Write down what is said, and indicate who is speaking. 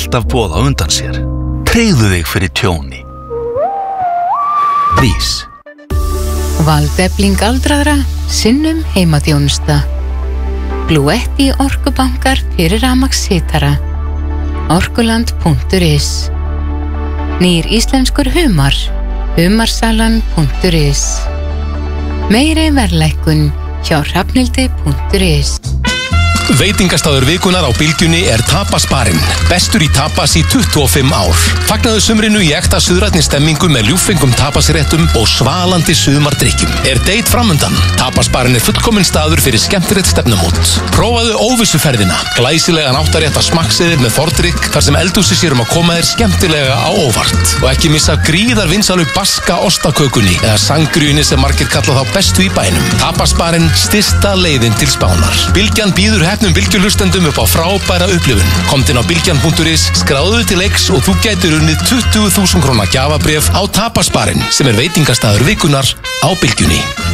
Speaker 1: alltaf boð á undan sér. Tryggðu þig fyrir tjóni. Vís.
Speaker 2: Valdefling aldraðra, sinnum heimaþjónusta. Bluetti orkubankar fyrir rafmagnshitara. Orkuland.is. Nýr íslenskur humar. Humarsalan.is. Meiri verðlækkun hjá hrafnhildi.is.
Speaker 3: Veitingastaður vikunar á Bylgjunni Tapasbarinn. Bestur í tapas í 25 ár. Fagnaðu sumrinu í ekta suðrænni stemmingu með ljúffengum tapasréttum og svalandi sumardrykkjum. Date framundan. Tapasbarinn fullkominn staður fyrir skemmtilegt stefnumót. Prófaðu óvissuferðina. Glæsilegan áttarétta smakkseðir með fordrykk þar sem eldhúsi sér að koma þér skemmtilega á óvart. Og ekki missa gríðar vinsalu baska ostakökunni eða sangriunni sem margir kalla þá bestu í bænum. Tapasbarinn, stysta leiðin til Spánar. Bylgjan býður Bylgjuhlustendum upp á frábæra upplifun. Komdu inn á bylgjan.is, skráðu til leiks og þú gætir unnið 20.000 króna gjafabréf á Tapasbarinn sem veitingastaður vikunar á Bylgjunni.